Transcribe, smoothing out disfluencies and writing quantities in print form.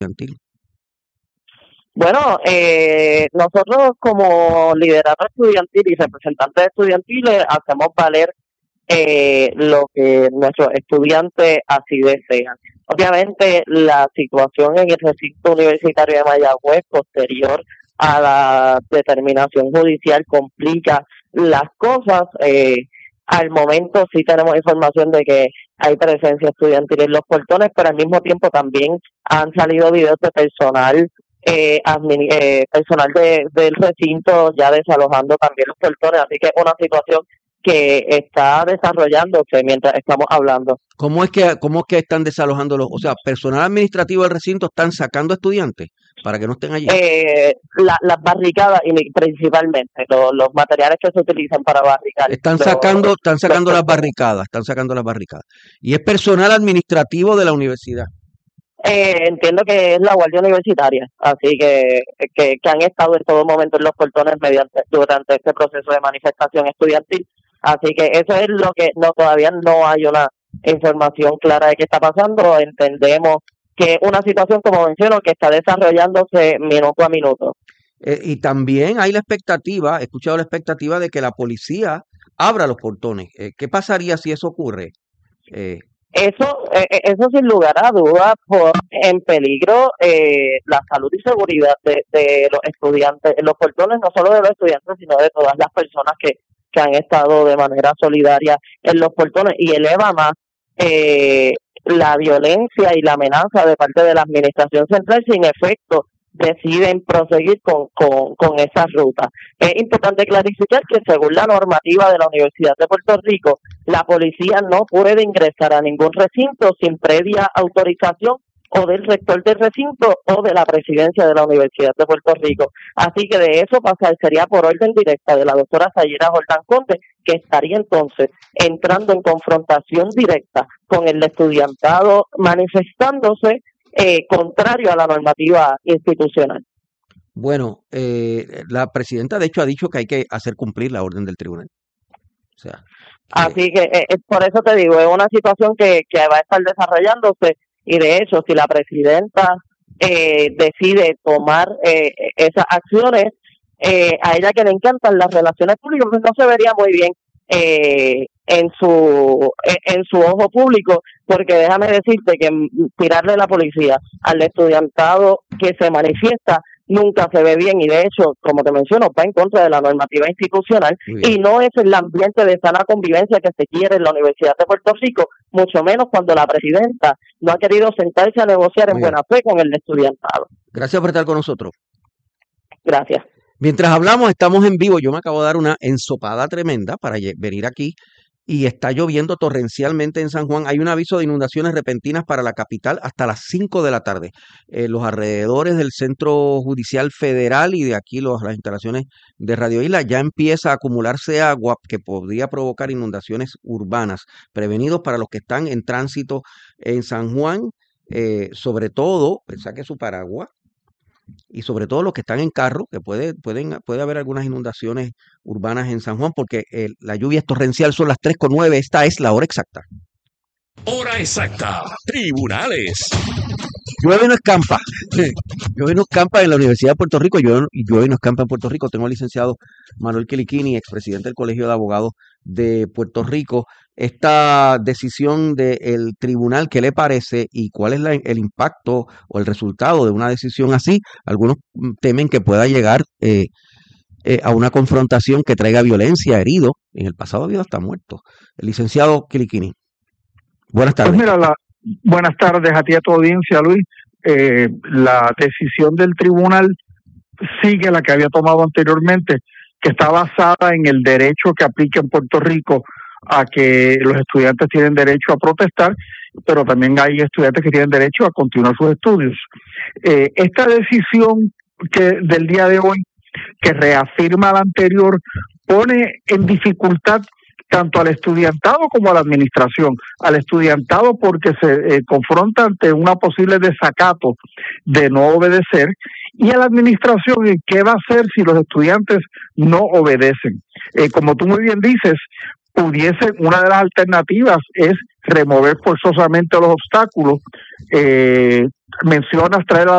estudiantil? Bueno, nosotros como liderato estudiantil y representantes estudiantiles hacemos valer lo que nuestros estudiantes así desean. Obviamente la situación en el recinto universitario de Mayagüez posterior a la determinación judicial complica las cosas. Al momento sí tenemos información de que hay presencia estudiantil en los portones, pero al mismo tiempo también han salido videos de personal personal del recinto ya desalojando también los portones, así que es una situación que está desarrollándose mientras estamos hablando. ¿Cómo es que están desalojando o sea, personal administrativo del recinto están sacando estudiantes para que no estén allí? Las barricadas y principalmente los materiales que se utilizan para barricar. Están sacando las barricadas, y es personal administrativo de la universidad. Entiendo que es la Guardia Universitaria, así que han estado en todo momento en los portones durante este proceso de manifestación estudiantil, así que eso es lo que todavía no hay una información clara de qué está pasando. Entendemos que es una situación, como menciono, que está desarrollándose minuto a minuto. Y también hay he escuchado la expectativa de que la policía abra los portones. ¿Qué pasaría si eso ocurre? Eso sin lugar a dudas pone en peligro la salud y seguridad de los estudiantes, los portones no solo de los estudiantes, sino de todas las personas que han estado de manera solidaria en los portones, y eleva más la violencia y la amenaza de parte de la administración central sin efecto deciden proseguir con esa ruta. Es importante clarificar que según la normativa de la Universidad de Puerto Rico, la policía no puede ingresar a ningún recinto sin previa autorización o del rector del recinto o de la presidencia de la Universidad de Puerto Rico. Así que de eso sería por orden directa de la doctora Sayira Jordán Conde, que estaría entonces entrando en confrontación directa con el estudiantado manifestándose contrario a la normativa institucional. Bueno, la presidenta de hecho ha dicho que hay que hacer cumplir la orden del tribunal. O sea, así que por eso te digo, es una situación que va a estar desarrollándose, y de hecho si la presidenta decide tomar esas acciones, a ella que le encantan las relaciones públicas, pues no se vería muy bien en su ojo público, porque déjame decirte que tirarle la policía al estudiantado que se manifiesta nunca se ve bien, y de hecho, como te menciono, va en contra de la normativa institucional y no es el ambiente de sana convivencia que se quiere en la Universidad de Puerto Rico, mucho menos cuando la presidenta no ha querido sentarse a negociar en buena fe con el estudiantado. Gracias por estar con nosotros. Gracias. Mientras hablamos, estamos en vivo. Yo me acabo de dar una ensopada tremenda para venir aquí y está lloviendo torrencialmente en San Juan. Hay un aviso de inundaciones repentinas para la capital hasta las 5 de la tarde. Los alrededores del Centro Judicial Federal y de aquí las instalaciones de Radio Isla ya empieza a acumularse agua que podría provocar inundaciones urbanas. Prevenidos para los que están en tránsito en San Juan, sobre todo, saque su paraguas. Y sobre todo los que están en carro, que puede haber algunas inundaciones urbanas en San Juan, porque la lluvia es torrencial. Son las 3:09, esta es la hora exacta. Hora exacta, tribunales. Llueve y no escampa. Llueve y no escampa en la Universidad de Puerto Rico, llueve y no escampa en Puerto Rico. Tengo al licenciado Manuel Quiliquini, expresidente del Colegio de Abogados de Puerto Rico. Esta decisión del tribunal, ¿qué le parece y cuál es el impacto o el resultado de una decisión así? Algunos temen que pueda llegar a una confrontación que traiga violencia, herido. En el pasado ha habido hasta muertos. El licenciado Quiliquini. Buenas tardes. Pues mira, buenas tardes a ti y a tu audiencia, Luis. La decisión del tribunal sigue la que había tomado anteriormente, que está basada en el derecho que aplica en Puerto Rico a que los estudiantes tienen derecho a protestar, pero también hay estudiantes que tienen derecho a continuar sus estudios. Esta decisión del día de hoy, que reafirma la anterior, pone en dificultad tanto al estudiantado como a la administración. Al estudiantado porque se confronta ante una posible desacato de no obedecer, y a la administración qué va a hacer si los estudiantes no obedecen. Como tú muy bien dices, una de las alternativas es remover forzosamente los obstáculos. Mencionas traer a